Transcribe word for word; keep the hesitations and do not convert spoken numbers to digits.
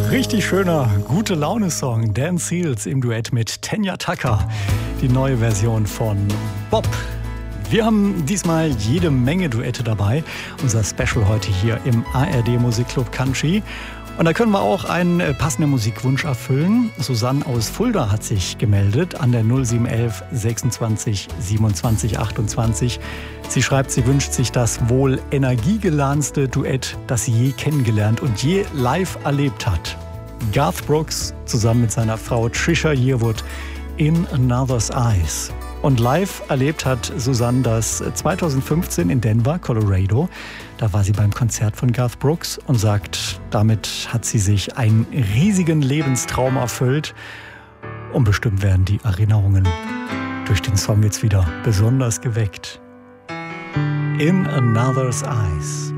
Richtig schöner, gute Laune-Song. Dan Seals im Duett mit Tanya Tucker. Die neue Version von Bob. Wir haben diesmal jede Menge Duette dabei. Unser Special heute hier im A R D Musikclub Country. Und da können wir auch einen passenden Musikwunsch erfüllen. Susanne aus Fulda hat sich gemeldet an der null sieben eins eins sechsundzwanzig siebenundzwanzig achtundzwanzig. Sie schreibt, sie wünscht sich das wohl energiegeladene Duett, das sie je kennengelernt und je live erlebt hat. Garth Brooks zusammen mit seiner Frau Trisha Yearwood in Another's Eyes. Und live erlebt hat Susanne das zweitausendfünfzehn in Denver, Colorado. Da war sie beim Konzert von Garth Brooks und sagt, damit hat sie sich einen riesigen Lebenstraum erfüllt. Und bestimmt werden die Erinnerungen durch den Song jetzt wieder besonders geweckt. In Another's Eyes.